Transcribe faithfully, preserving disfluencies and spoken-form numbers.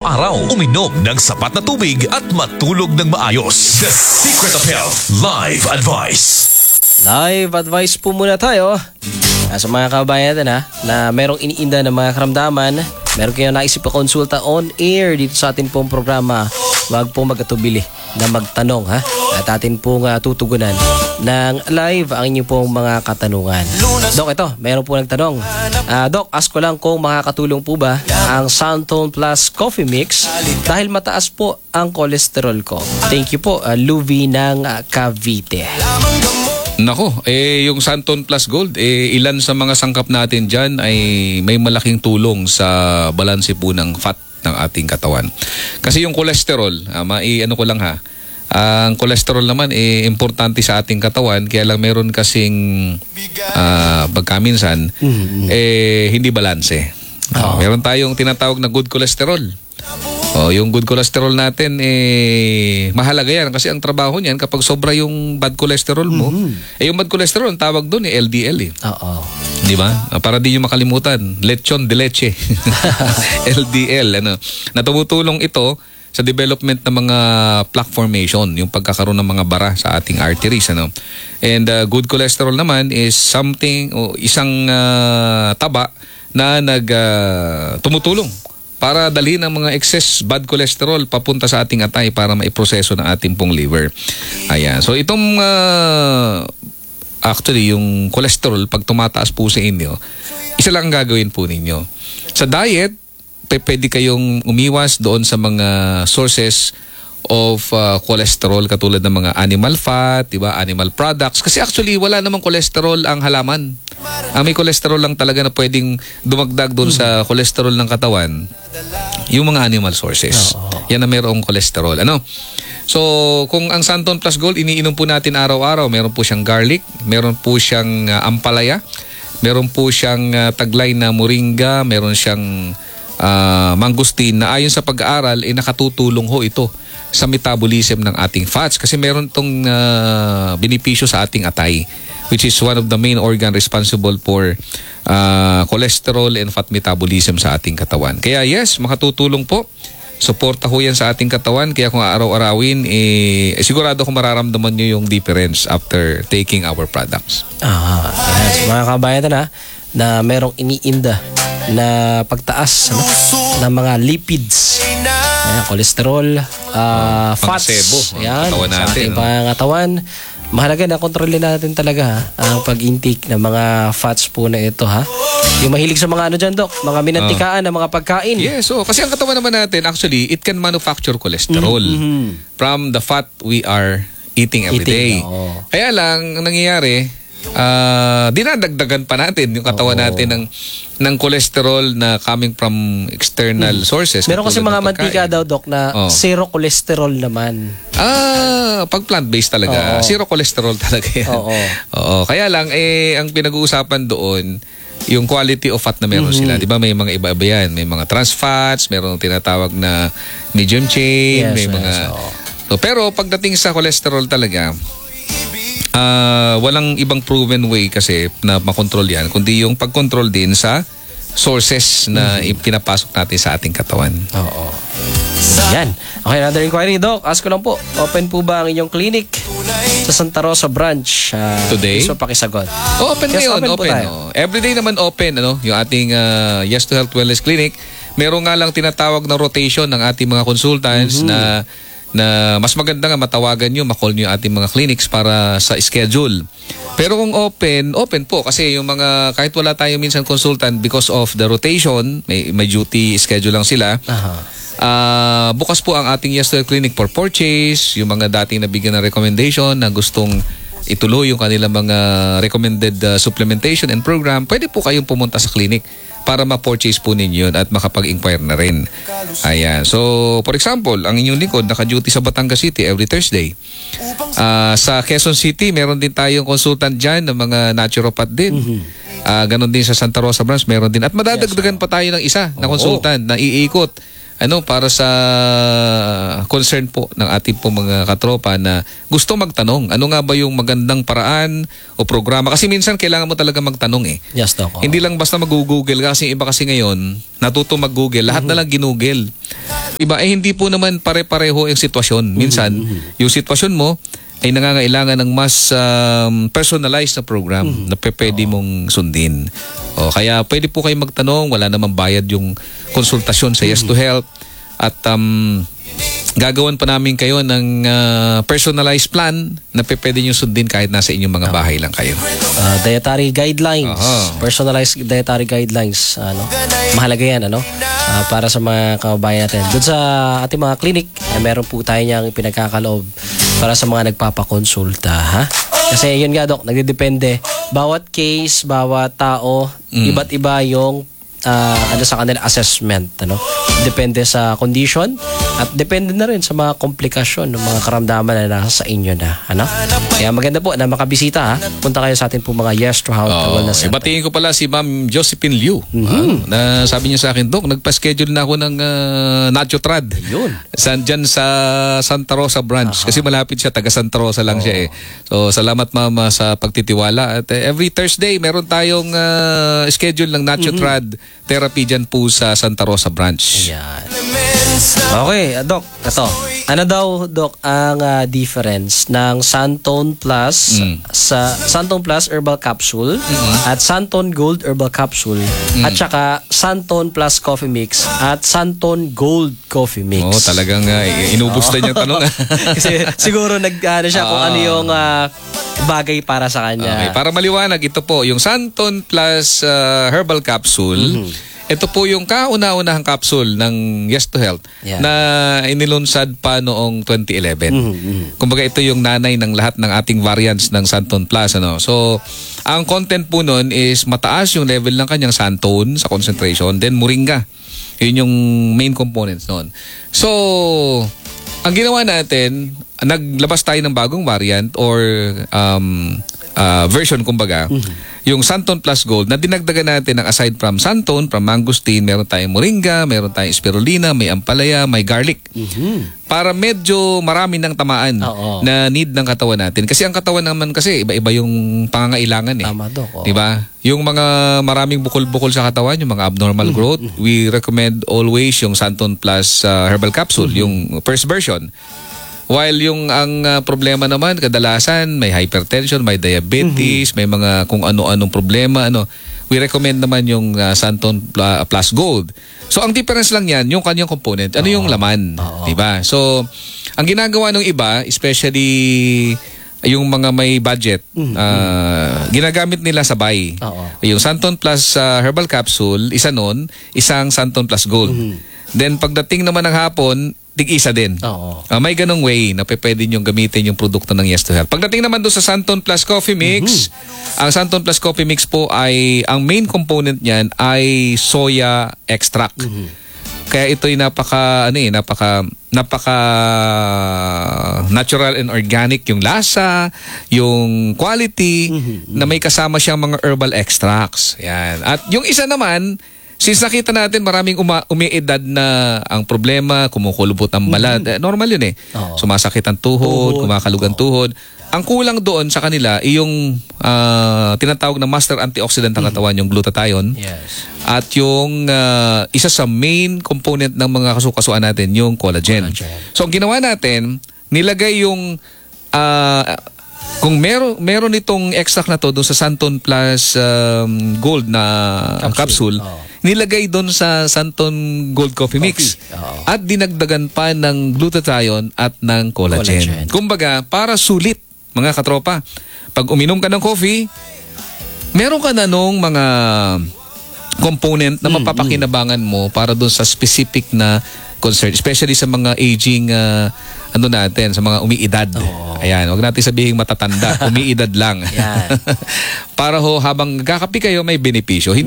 araw-araw. Uminom ng sapat na tubig at matulog ng maayos. The Secret of Health Live Advice. Live advice po muna tayo. Sa mga kabayan natin ha, na merong iniinda ng mga karamdaman, meron kayong naisip na konsulta on air dito sa atin pong programa, wag po mag-atubili na magtanong ha. At atin pong uh, tutugunan ng live ang inyong pong mga katanungan. Dok, ito, meron po nagtanong. Uh, Dok, ask ko lang kung makakatulong po ba ang Santon Plus Coffee Mix dahil mataas po ang kolesterol ko. Thank you po, uh, Luvi ng uh, Cavite. Nako, eh yung Santon Plus Gold, eh ilan sa mga sangkap natin dyan ay may malaking tulong sa balanse po ng fat ng ating katawan. Kasi yung kolesterol, ah, mai-ano ko lang ha, ang kolesterol naman eh importante sa ating katawan, kaya lang meron kasing ah, pagkaminsan, mm-hmm. eh hindi balanse. Oh. Meron tayong tinatawag na good cholesterol. Oh, yung good cholesterol natin eh mahalaga yan kasi ang trabaho niyan kapag sobra yung bad cholesterol mo, mm-hmm. eh yung bad cholesterol ang tawag doon eh L D L eh. Oo. Di ba? Para di niyo makalimutan, lechon de leche. L D L ano. Na tumutulong ito sa development ng mga plaque formation, yung pagkakaroon ng mga bara sa ating arteries ano. And uh, good cholesterol naman is something o isang uh, taba na nag uh, tumutulong para dalhin ang mga excess bad cholesterol papunta sa ating atay para maiproseso ng ating pong liver. Ayan. So itong uh, actually yung cholesterol pag tumataas po sa inyo, isa lang ang gagawin po ninyo. Sa diet, pwede kayong umiwas doon sa mga sources of uh, cholesterol katulad ng mga animal fat, diba? Animal products. Kasi actually wala namang cholesterol ang halaman. Ang may cholesterol lang talaga na pwedeng dumagdag doon sa cholesterol ng katawan, yung mga animal sources. Yan na mayroong cholesterol. Ano? So, kung ang Santon Plus Gold, iniinom po natin araw-araw, meron po siyang garlic, meron po siyang uh, ampalaya, meron po siyang uh, taglay na moringa, meron siyang uh, mangustin na ayon sa pag-aaral, eh, nakatutulong ho ito sa metabolism ng ating fats kasi meron itong uh, benepisyo sa ating atay, which is one of the main organ responsible for uh, cholesterol and fat metabolism sa ating katawan. Kaya yes, makatutulong po. Suporta ho yan sa ating katawan. Kaya kung araw-arawin, eh, eh, sigurado kung mararamdaman nyo yung difference after taking our products. Ah, yes. Mga kabayan na, na merong iniinda na pagtaas ano, ng mga lipids. Ayan, kolesterol, uh, fats, yan, sa ating pangatawan. Mahalaga na kontrolin natin talaga ha, ang pag-intake ng mga fats po na ito ha. Yung mahilig sa mga ano dyan, Dok, mga minantikaan na mga pagkain. Yes, so kasi ang katawan naman natin actually it can manufacture cholesterol mm-hmm. from the fat we are eating every eating, day. Oh. Kaya lang ang nangyayari, uh, dinadagdagan pa natin yung katawan oh. natin ng ng cholesterol na coming from external hmm. sources. Meron kasi mga mantika daw, Dok, na oh. zero cholesterol naman. Ah, pag plant-based talaga, oh. zero cholesterol talaga yan. Oo. Oo. Kaya lang, eh, ang pinag-uusapan doon, yung quality of fat na meron mm-hmm. sila. Di ba may mga iba-iba yan? May mga trans fats, meron tinatawag na medium chain, yes, may yes, mga... Oh. So, pero pagdating sa cholesterol talaga, Uh, walang ibang proven way kasi na makontrol yan, kundi yung pagkontrol din sa sources na mm-hmm. pinapasok natin sa ating katawan. Oo. Yan. Okay, another inquiry, Doc. Ask ko lang po, open po ba ang inyong clinic sa Santa Rosa branch? Uh, Today? Gusto pakisagot. Oh, open yes, ngayon. Open. open oh. Everyday naman open, ano? Yung ating uh, Yes to Health Wellness Clinic. Meron nga lang tinatawag na rotation ng ating mga consultants mm-hmm. na na mas maganda nga matawagan nyo, makall nyo yung ating mga clinics para sa schedule. Pero kung open, open po kasi yung mga, kahit wala tayo minsan consultant because of the rotation, may, may duty schedule lang sila, uh-huh. uh, bukas po ang ating Yes to Health Clinic for purchase, yung mga dating nabigyan ng recommendation na gustong ituloy yung kanilang mga recommended uh, supplementation and program, pwede po kayong pumunta sa clinic para ma-purchase po ninyo at makapag-inquire na rin. Ayan. So, for example, ang inyong lingkod naka-duty sa Batangas City every Thursday. Uh, sa Quezon City, meron din tayong consultant dyan ng mga naturopath din. Mm-hmm. Uh, ganon din sa Santa Rosa branch, meron din. At madadagdagan pa tayo ng isa na consultant na iikot ano para sa concern po ng ating po mga katropa na gusto magtanong ano nga ba yung magandang paraan o programa kasi minsan kailangan mo talaga magtanong eh. Yes, Doc. Hindi lang basta mag-google kasi iba kasi ngayon natuto mag-google lahat mm-hmm. na lang ginugel. Iba, eh hindi po naman pare-pareho yung sitwasyon. Minsan, yung sitwasyon mo ay nangangailangan ng mas um, personalized na program na pe- pwede mong sundin. O, kaya pwede po kayo magtanong, wala namang bayad yung konsultasyon sa Yes to Health. At um, gagawan pa namin kayo ng uh, personalized plan na pe- pwede nyo sundin kahit nasa inyong mga bahay lang kayo. Uh, dietary guidelines, Aha. personalized dietary guidelines, ano, mahalaga yan, ano, uh, para sa mga kababayan natin. Doon sa ating mga clinic, eh, meron po tayo niyang pinagkakaloob para sa mga nagpapakonsulta, ha? Kasi yun nga, Dok, nagdidepende. Bawat case, bawat tao, iba't iba yung uh, ano sa kanila assessment, ano? Depende sa condition at depende na rin sa mga komplikasyon ng mga karamdaman na nasa sa inyo na, ano? Kaya maganda po na makabisita, ha? Punta kayo sa atin po mga Yes to Health Oh, Wellness Center. ibatingin ko pala si Ma'am Josephine Liu. Ah, na sabi niya sa akin, Dok, nagpa-schedule na ako ng uh, Nacho Trad. Yun. San, dyan sa Santa Rosa branch. Kasi malapit siya, taga Santa Rosa lang siya eh. So, salamat Mama sa pagtitiwala. At uh, every Thursday, meron tayong uh, schedule ng Nacho Trad therapy dyan po sa Santa Rosa branch. Yan. Okay, uh, Doc, ito. Ano daw, Doc, ang uh, difference ng Santone Plus sa Santone Plus Herbal Capsule at Santone Gold Herbal Capsule at saka Santone Plus Coffee Mix at Santone Gold Coffee Mix? Oh, talagang uh, inubos na niyang tanong. Kasi siguro nag ano siya kung ano yung uh, bagay para sa kanya. Okay, para maliwanag, ito po, yung Santone Plus uh, Herbal Capsule, ito po yung kauna-unahang capsule ng Yes to Health Yeah. na inilunsad pa noong twenty eleven. Kumbaga ito yung nanay ng lahat ng ating variants ng Santone Plus. Ano? So, ang content po nun is mataas yung level ng kanyang Santone sa concentration, then Moringa. Yun yung main components nun. So, ang ginawa natin, naglabas tayo ng bagong variant or um, uh, version kumbaga, yung Santone Plus Gold na dinagdagan natin ng aside from Santone, from mangosteen, meron tayong moringa, meron tayong spirulina, may ampalaya, may garlic. Para medyo marami ng tamaan Oo. na need ng katawan natin. Kasi ang katawan naman kasi iba-iba yung pangangailangan eh. Tama, Doc. Oo. Diba? Yung mga maraming bukol-bukol sa katawan, yung mga abnormal growth, we recommend always yung Santone Plus uh, Herbal Capsule, yung first version. While yung ang uh, problema naman, kadalasan may hypertension, may diabetes, may mga kung ano-anong problema, ano, we recommend naman yung uh, Santone Pla- Plus Gold. So ang difference lang yan, yung kanyang component, ano yung laman, diba? So ang ginagawa ng iba, especially yung mga may budget, uh, ginagamit nila sabay. Oo. Yung Santone Plus uh, Herbal Capsule, isa nun, isang Santone Plus Gold. Then pagdating naman ng hapon, tig-isa din. Oo. Ah, may ganong way na pe- pwede niyong gamitin yung produkto ng Yes to Health. Pagdating naman doon sa Santone Plus Coffee Mix, ang Santone Plus Coffee Mix po ay, ang main component niyan ay soya extract. Kaya ito'y napaka, ano eh, napaka, napaka natural and organic yung lasa, yung quality, na may kasama siyang mga herbal extracts. Yan. At yung isa naman, since nakita natin maraming uma, umiedad na ang problema, kumukulubot ang balat, eh, normal yun eh. Oo. Sumasakit ang tuhod, Tuhod. kumakalug ang tuhod. Ang kulang doon sa kanila ay yung ah, tinatawag na master antioxidant ng katawan, yung glutathione. Yes. At yung ah, isa sa main component ng mga kasukasuan natin, yung collagen. Collagen. So ang ginawa natin, nilagay yung ah, kung meron meron itong extract na to doon sa Santone Plus um, Gold na capsule, Oo. nilagay doon sa Santone Gold Coffee Mix. Oo. At dinagdagan pa ng glutathione at ng collagen. Collagen. Kumbaga, para sulit, mga katropa, pag uminom ka ng coffee, meron ka na nung mga component na mapapakinabangan mo para doon sa specific na concern, especially sa mga aging uh, ano natin, sa mga umiidad. Ayan, wag natin sabihin matatanda, umiidad lang. Yan. Para ho habang nagkakape kayo may benepisyo. Hindi